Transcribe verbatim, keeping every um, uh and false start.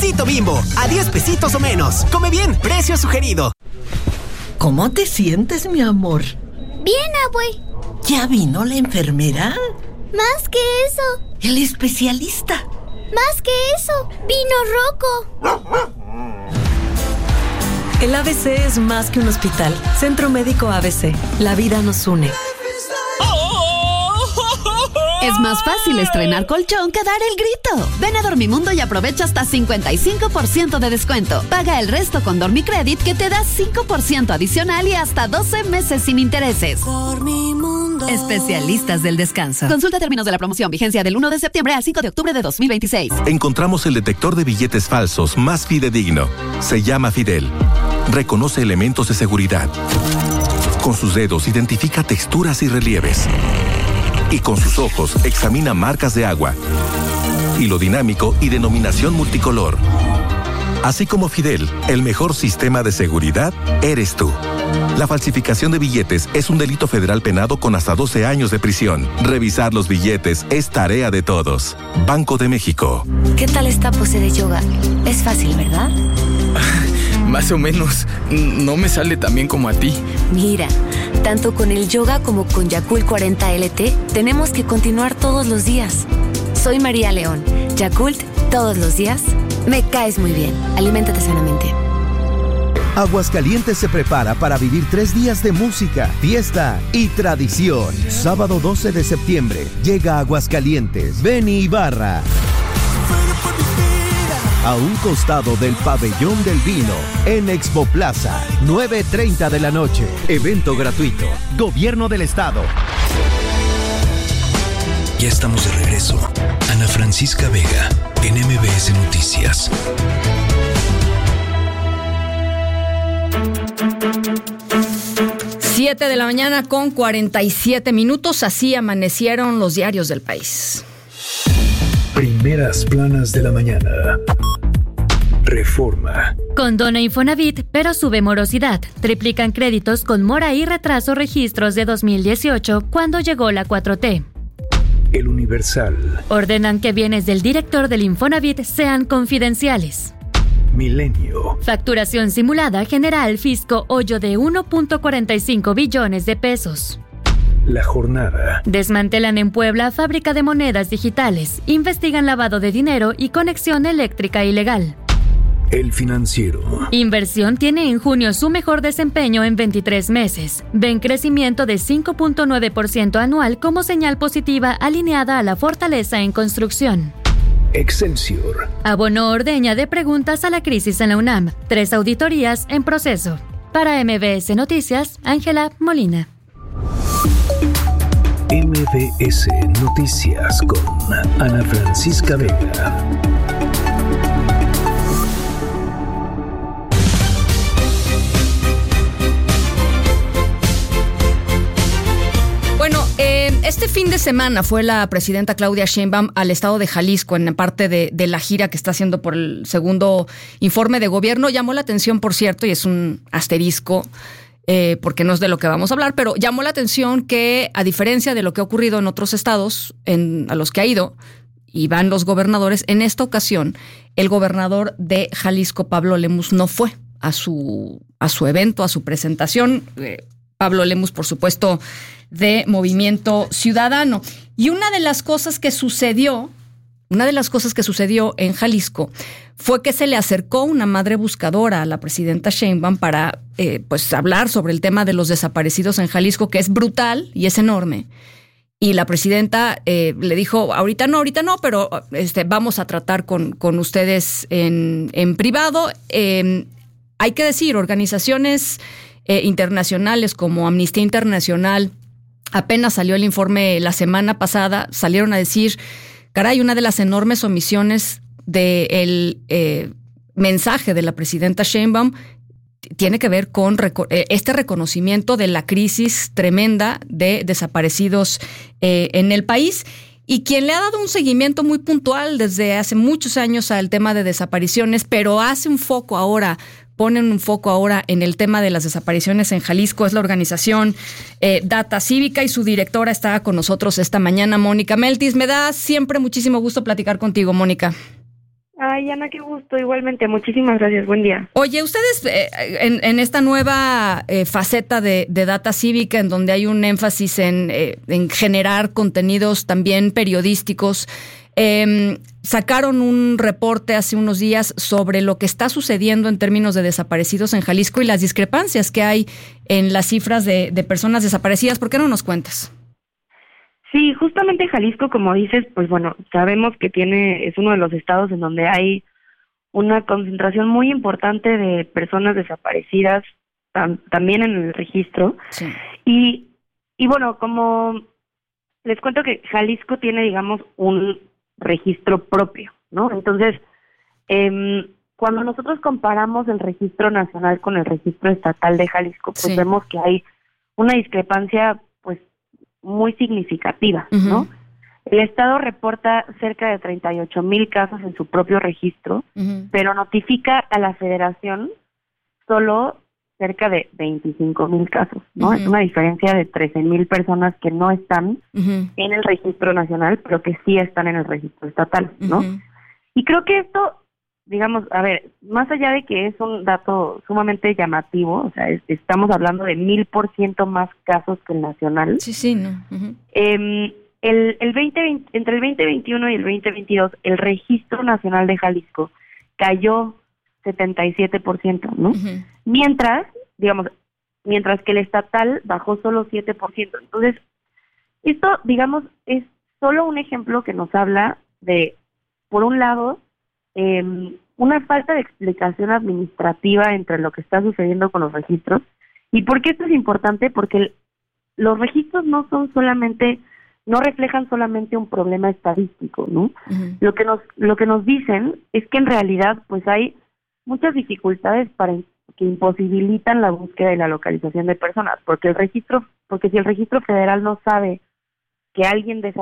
Pancito Bimbo, a diez pesitos o menos. Come bien, precio sugerido. ¿Cómo te sientes, mi amor? Bien, abue. ¿Ya vino la enfermera? Más que eso. ¿El especialista? Más que eso, vino Rocco. El A B C es más que un hospital. Centro Médico A B C. La vida nos une. Es más fácil estrenar colchón que dar el grito. Ven a Dormimundo y aprovecha hasta cincuenta y cinco por ciento de descuento. Paga el resto con Dormicredit, que te da cinco por ciento adicional y hasta doce meses sin intereses. Dormimundo. Especialistas del descanso. Consulta términos de la promoción. Vigencia del uno de septiembre al cinco de octubre de dos mil veintiséis. Encontramos el detector de billetes falsos más fidedigno. Se llama Fidel. Reconoce elementos de seguridad. Con sus dedos identifica texturas y relieves. Y con sus ojos examina marcas de agua, hilo dinámico y denominación multicolor. Así como Fidel, el mejor sistema de seguridad eres tú. La falsificación de billetes es un delito federal penado con hasta doce años de prisión. Revisar los billetes es tarea de todos. Banco de México. ¿Qué tal esta pose de yoga? Es fácil, ¿verdad? Más o menos. No me sale tan bien como a ti. Mira, tanto con el yoga como con Yakult cuarenta L T, tenemos que continuar todos los días. Soy María León. Yakult, todos los días. Me caes muy bien. Aliméntate sanamente. Aguascalientes se prepara para vivir tres días de música, fiesta y tradición. Sábado doce de septiembre, llega a Aguascalientes Benny Ibarra. A un costado del Pabellón del Vino, en Expo Plaza, nueve treinta de la noche. Evento gratuito. Gobierno del Estado. Ya estamos de regreso. Ana Francisca Vega, en M B S Noticias. siete de la mañana con cuarenta y siete minutos. Así amanecieron los diarios del país. Primeras planas de la mañana. Reforma. Condona Infonavit, pero sube morosidad. Triplican créditos con mora y retraso registros de dos mil dieciocho, cuando llegó la cuatro T. El Universal. Ordenan que bienes del director del Infonavit sean confidenciales. Milenio. Facturación simulada genera al fisco hoyo de uno punto cuarenta y cinco billones de pesos. La Jornada. Desmantelan en Puebla fábrica de monedas digitales. Investigan lavado de dinero y conexión eléctrica ilegal. El Financiero. Inversión tiene en junio su mejor desempeño en veintitrés meses. Ven crecimiento de cinco punto nueve por ciento anual como señal positiva alineada a la fortaleza en construcción. Excelsior. Abono Ordeña de preguntas a la crisis en la UNAM. Tres auditorías en proceso. Para M B S Noticias, Ángela Molina. M B S Noticias con Ana Francisca Vega. Bueno, eh, este fin de semana fue la presidenta Claudia Sheinbaum al estado de Jalisco en parte de, de la gira que está haciendo por el segundo informe de gobierno. Llamó la atención, por cierto, y es un asterisco, Eh, porque no es de lo que vamos a hablar, pero llamó la atención que, a diferencia de lo que ha ocurrido en otros estados en, a los que ha ido y van los gobernadores, en esta ocasión el gobernador de Jalisco, Pablo Lemus, no fue a su, a su evento, a su presentación. Eh, Pablo Lemus, por supuesto, de Movimiento Ciudadano. Y una de las cosas que sucedió, una de las cosas que sucedió en Jalisco fue que se le acercó una madre buscadora a la presidenta Sheinbaum para eh, pues hablar sobre el tema de los desaparecidos en Jalisco, que es brutal y es enorme. Y la presidenta eh, le dijo, ahorita no, ahorita no, pero este, vamos a tratar con, con ustedes en, en privado. Eh, hay que decir, organizaciones eh, internacionales como Amnistía Internacional, apenas salió el informe la semana pasada, salieron a decir, caray, una de las enormes omisiones del eh, mensaje de la presidenta Sheinbaum tiene que ver con reco- este reconocimiento de la crisis tremenda de desaparecidos eh, en el país. Y quien le ha dado un seguimiento muy puntual desde hace muchos años al tema de desapariciones, pero hace un foco ahora, ponen un foco ahora en el tema de las desapariciones en Jalisco, es la organización eh, Data Cívica, y su directora está con nosotros esta mañana, Mónica Meltis. Me da siempre muchísimo gusto platicar contigo, Mónica. Ay, Ana, qué gusto, igualmente, muchísimas gracias, buen día. Oye, ustedes eh, en, en esta nueva eh, faceta de, de Data Cívica, en donde hay un énfasis en, eh, en generar contenidos también periodísticos, eh, sacaron un reporte hace unos días sobre lo que está sucediendo en términos de desaparecidos en Jalisco y las discrepancias que hay en las cifras de, de personas desaparecidas. ¿Por qué no nos cuentas? Sí, justamente Jalisco, como dices, pues bueno, sabemos que tiene es uno de los estados en donde hay una concentración muy importante de personas desaparecidas, tam, también en el registro. Sí. Y, y bueno, como les cuento que Jalisco tiene, digamos, un registro propio, ¿no? Entonces, eh, cuando nosotros comparamos el registro nacional con el registro estatal de Jalisco, pues sí. vemos que hay una discrepancia, pues, muy significativa, uh-huh. ¿no? El Estado reporta cerca de treinta y ocho mil casos en su propio registro, uh-huh. pero notifica a la Federación solo cerca de veinticinco mil casos, ¿no? Uh-huh. Es una diferencia de trece mil personas que no están uh-huh. en el registro nacional, pero que sí están en el registro estatal, ¿no? Uh-huh. Y creo que esto, digamos, a ver, más allá de que es un dato sumamente llamativo, o sea, es, estamos hablando de mil por ciento más casos que el nacional. Sí, sí, no. Uh-huh. Eh, el, el veinte veinte, entre el veinte veintiuno y el veinte veintidós, el registro nacional de Jalisco cayó setenta y siete por ciento, ¿no? Uh-huh. Mientras, digamos, mientras que el estatal bajó solo siete por ciento. Entonces, esto, digamos, es solo un ejemplo que nos habla de, por un lado, eh, una falta de explicación administrativa entre lo que está sucediendo con los registros. ¿Y por qué esto es importante? Porque el, los registros no son solamente, no reflejan solamente un problema estadístico, ¿no? Uh-huh. Lo que nos, lo que nos dicen es que en realidad, pues hay muchas dificultades para que imposibilitan la búsqueda y la localización de personas, porque el registro, porque si el registro federal no sabe que alguien desapareció,